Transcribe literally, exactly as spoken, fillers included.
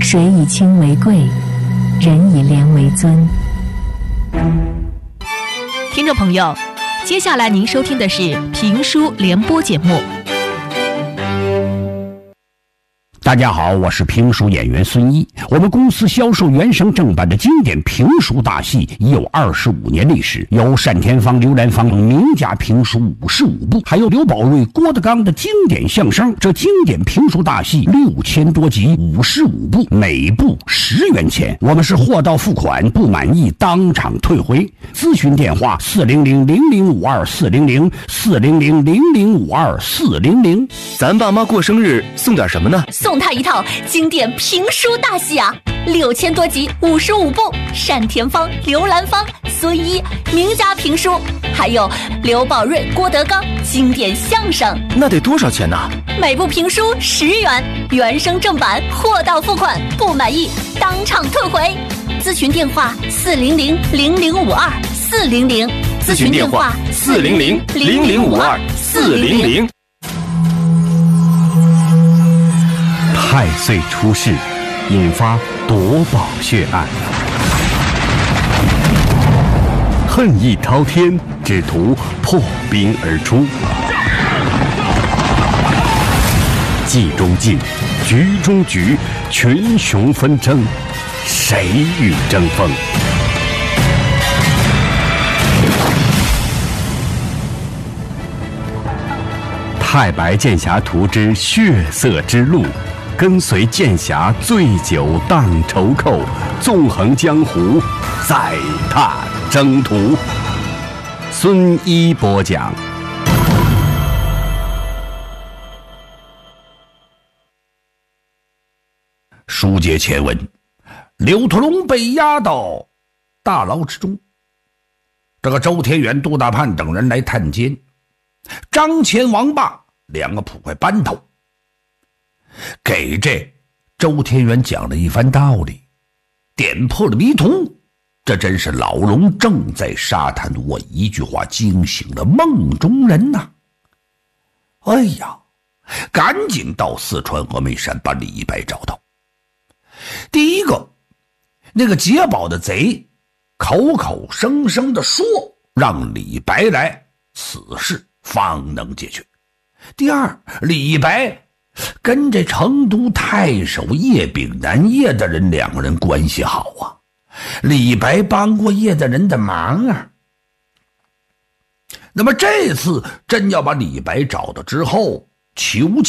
水以清为贵，人以廉为尊。 听众朋友，接下来您收听的是评书联播节目。 大家好，我是评书演员孙一。我们公司销售原声正版的经典评书大戏已有二十五年历史，有单田芳、刘兰芳等名家评书五十五部，还有刘宝瑞、郭德纲的经典相声。这经典评书大戏六千多集，五十五部，每部十元钱。我们是货到付款，不满意当场退回。咨询电话：四零零零零五二四零零四零零零零五二四零零。 咱爸妈过生日送点什么呢？ 送他一套经典评书大戏啊，六千多集，五十五部，单田芳、刘兰芳、孙一名家评书，还有刘宝瑞、郭德纲经典相声。 那得多少钱呢？ 每部评书十元，原声正版，货到付款，不满意当场退回。咨询电话：四零零零零五二四零零。 咨询电话：四零零零零五二四零零。 太岁出世，引发夺宝血案，恨意滔天，只图破冰而出。计中计，局中局，群雄纷争，谁与争锋？太白剑侠图之血色之路，跟随剑侠醉酒荡愁寇，纵横江湖，再踏征途。孙一播讲。 书接前文，刘屠龙被押到大牢之中，这个周天元、杜大判等人来探监，张乾、王霸两个捕快班头给这周天元讲了一番道理，点破了迷途。这真是老龙正在沙滩窝，一句话惊醒了梦中人呐！哎呀，赶紧到四川峨眉山把李白找到。第一个，那个劫宝的贼口口声声的说让李白来，此事方能解决。第二，李白跟这成都太守叶秉南叶的人两个人关系好啊，李白帮过叶的人的忙啊。那么这次真要把李白找到之后，求